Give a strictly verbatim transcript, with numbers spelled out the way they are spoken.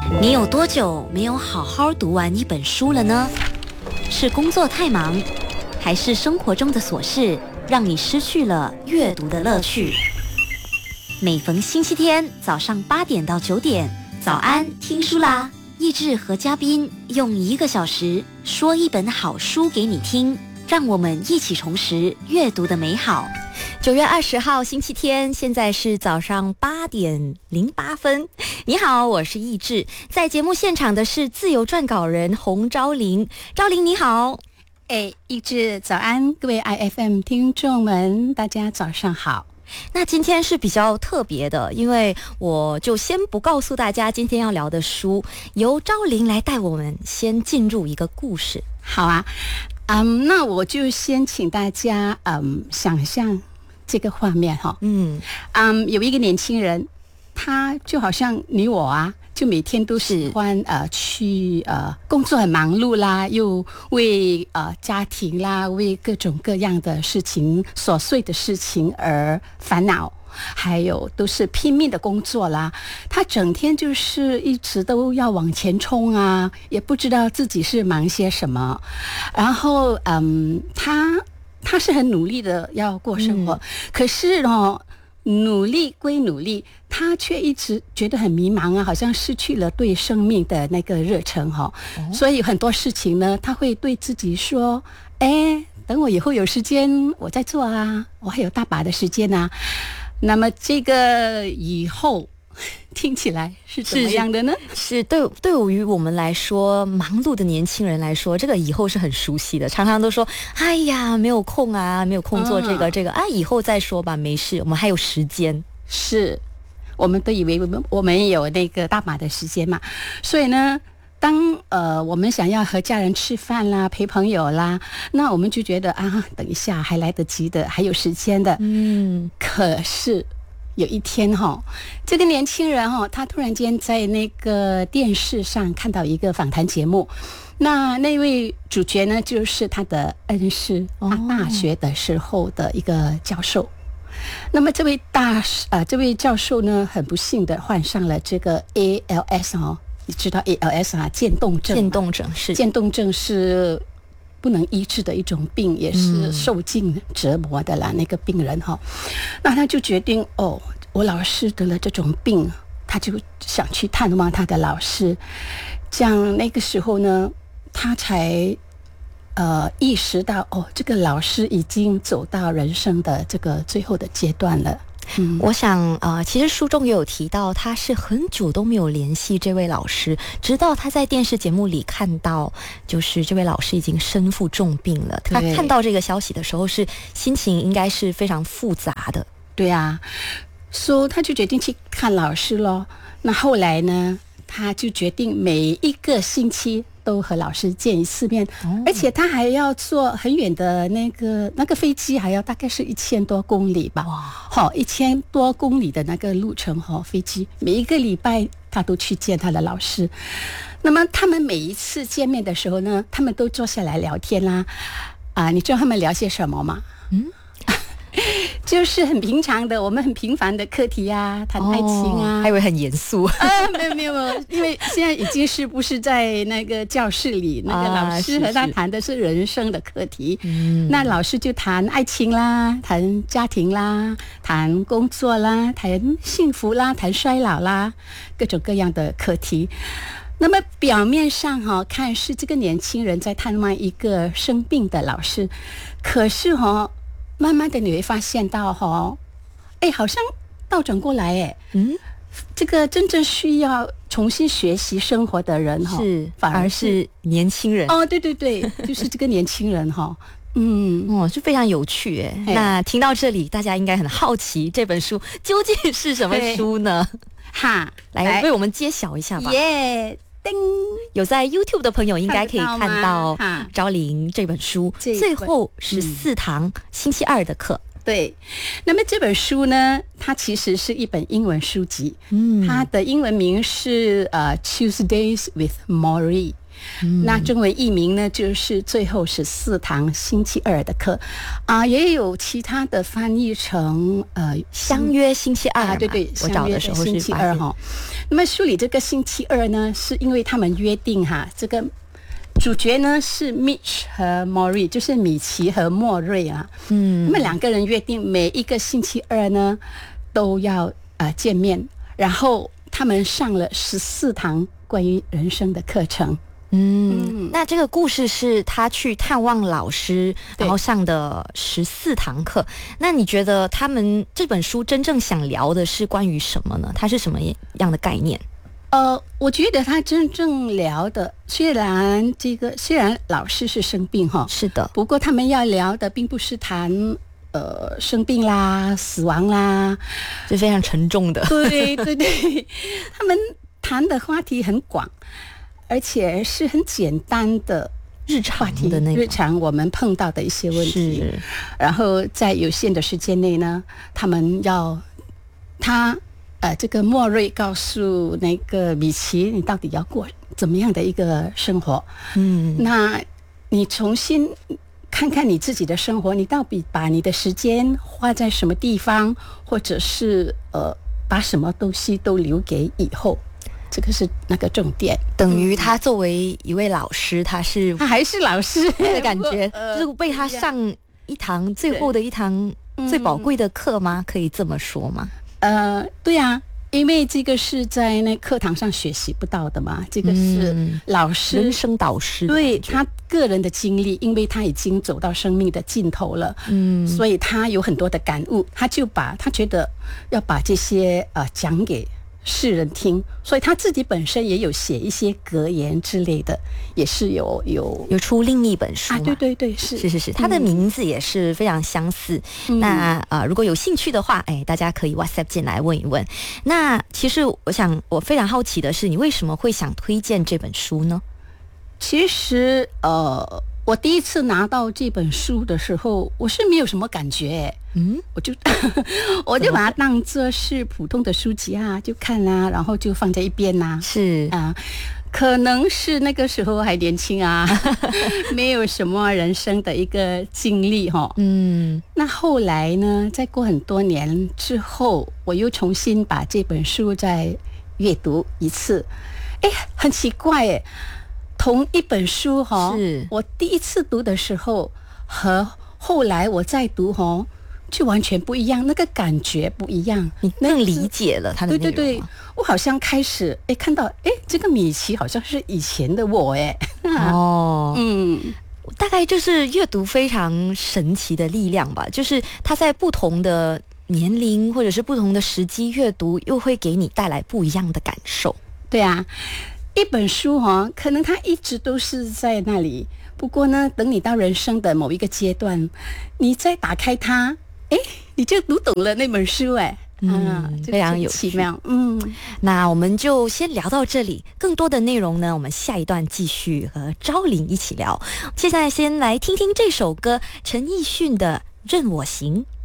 你有多久没有好好读完一本书了呢？是工作太忙，还是生活中的琐事让你失去了阅读的乐趣？每逢星期天早上八点到九点，早安听书啦！益智和嘉宾用一个小时说一本好书给你听，让我们一起重拾阅读的美好。九月二十号星期天，现在是早上八点零八分。你好，我是益智，在节目现场的是自由撰稿人洪昭玲。昭玲你好。 哎，益智早安，各位 I F M 听众们，大家早上好。 那今天是比较特别的，因为我就先不告诉大家今天要聊的书，由昭玲来带我们先进入一个故事。 好啊，嗯，那我就先请大家嗯想象这个画面哈，嗯嗯，有一个年轻人，他就好像你我啊，就每天都喜欢呃去呃工作很忙碌啦，又为呃家庭啦，为各种各样的事情琐碎的事情而烦恼，还有都是拼命的工作啦。他整天就是一直都要往前冲啊，也不知道自己是忙些什么。然后嗯，他他是很努力的要过生活，嗯、可是哦。努力归努力，他却一直觉得很迷茫啊，好像失去了对生命的那个热忱哈、哦哦。所以很多事情呢，他会对自己说：“哎，等我以后有时间，我再做啊，我还有大把的时间啊。”那么这个以后听起来是怎么样的呢？ 是, 是对对于我们来说，忙碌的年轻人来说，这个以后是很熟悉的，常常都说：“哎呀，没有空啊，没有空做这个、嗯、这个啊，以后再说吧，没事，我们还有时间。” 是，我们都以为我们我们有那个大把的时间嘛，所以呢，当呃我们想要和家人吃饭啦、陪朋友啦，那我们就觉得啊，等一下还来得及的，还有时间的。嗯，可是。有一天哈，这个年轻人哈，他突然间在那个电视上看到一个访谈节目，那那位主角呢，就是他的恩师，他大学的时候的一个教授。那么这位大呃这位教授呢，很不幸的患上了这个 A L S 哦，你知道 A L S 啊，渐冻症。 渐冻症是渐冻症是不能医治的一种病，也是受尽折磨的啦、嗯、那个病人哈。那他就决定哦，我老师得了这种病，他就想去探望他的老师。这样那个时候呢，他才呃意识到哦，这个老师已经走到人生的这个最后的阶段了。嗯， 我想呃，其实书中也有提到，他是很久都没有联系这位老师，直到他在电视节目里看到，就是这位老师已经身负重病了。他看到这个消息的时候，是心情应该是非常复杂的。 对啊，所以他就决定去看老师咯。那后来呢，他就决定每一个星期都和老师见一次面、哦、而且他还要坐很远的那个那个飞机，还要大概是一千多公里吧。好，一千多公里的那个路程哈，飞机每一个礼拜他都去见他的老师。那么他们每一次见面的时候呢，他们都坐下来聊天啦。啊，你知道他们聊些什么吗？嗯。就是很平常的，我们很平凡的课题啊，谈爱情啊， 哦、还以为很严肃啊。 没有没有没有，因为现在已经是不是在那个教室里，那个老师和他谈的是人生的课题。嗯、那老师就谈爱情啦，谈家庭啦，谈工作啦，谈幸福啦，谈衰老啦，各种各样的课题。那么表面上哈、哦、看是这个年轻人在探望一个生病的老师，可是哈、哦。慢慢的你会发现到哈，哎，好像倒转过来哎，嗯，这个真正需要重新学习生活的人哈， 是反而是年轻人哦，对对对，就是这个年轻人哈，嗯， 哦，是非常有趣哎。那听到这里，大家应该很好奇这本书究竟是什么书呢？哈，来为我们揭晓一下吧。 耶、yeah.叮， 有在 YouTube 的朋友应该可以看到昭玲这本书最后十四堂、嗯、星期二的课。 对，那么这本书呢，它其实是一本英文书籍，嗯，它的英文名是呃 Tuesdays with Morrie。 嗯、那中文译名呢就是最后十四堂星期二的课啊、呃，也有其他的翻译成呃相约星期二、 啊，对对， 我找的时候是星期二哈。那么书里这个星期二呢，是因为他们约定哈，这个主角呢是 Mitch 和 Maury， 就是米奇和莫瑞啊，嗯，那么两个人约定每一个星期二呢都要呃见面，然后他们上了十四堂关于人生的课程。 嗯，那这个故事是他去探望老师，然后上的十四堂课。那你觉得他们这本书真正想聊的是关于什么呢？它是什么样的概念？ 呃，我觉得他真正聊的，虽然这个虽然老师是生病哈， 是的， 不过他们要聊的并不是谈呃生病啦、死亡啦， 是非常沉重的。 对对对，他们谈的话题很广。而且是很简单的日常的那日常我们碰到的一些问题，然后在有限的时间内呢，他们要他呃这个莫瑞告诉那个米奇，你到底要过怎么样的一个生活？嗯，那你重新看看你自己的生活，你到底把你的时间花在什么地方，或者是呃把什么东西都留给以后。这个是那个重点， 等于他作为一位老师，他是他还是老师的感觉，就是为他上一堂最后的一堂最宝贵的课吗？可以这么说吗？ 呃，对啊，因为这个是在那课堂上学习不到的嘛，这个是老师、 人生导师对他个人的经历，因为他已经走到生命的尽头了，嗯，所以他有很多的感悟，他就把他觉得要把这些呃讲给世人听，所以他自己本身也有写一些格言之类的，也是有有有出另一本书啊，对对对，是是是是，他的名字也是非常相似。嗯、那呃，如果有兴趣的话，哎，大家可以 WhatsApp 进来问一问。那其实我想，我非常好奇的是，你为什么会想推荐这本书呢？ 其实呃。我第一次拿到这本书的时候，我是没有什么感觉，嗯，我就我就把它当作是普通的书籍啊，就看啊，然后就放在一边呐、啊， 是啊，可能是那个时候还年轻啊，没有什么人生的一个经历哈，嗯，那后来呢，再过很多年之后，我又重新把这本书再阅读一次，哎，很奇怪哎。同一本书哈，我第一次读的时候和后来我再读哈，就完全不一样，那个感觉不一样。 你更理解了它的内容。 对对对，我好像开始哎看到哎，这个米奇好像是以前的我哎。 哦，嗯，大概就是阅读非常神奇的力量吧，就是它在不同的年龄或者是不同的时机阅读，又会给你带来不一样的感受。 对啊。一本书哈、哦，可能它一直都是在那里。不过呢，等你到人生的某一个阶段，你再打开它，哎，你就读懂了那本书哎， 嗯，啊、非常有奇妙。嗯， 那我们就先聊到这里，更多的内容呢，我们下一段继续和昭玲一起聊。接下来先来听听这首歌，陈奕迅的《任我行》。